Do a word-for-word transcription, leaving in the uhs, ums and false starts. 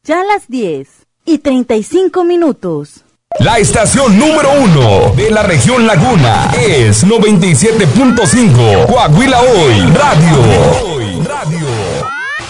Ya las diez y treinta y cinco minutos. La estación número uno de la región Laguna es noventa y siete punto cinco Coahuila Hoy Radio. Hoy Radio.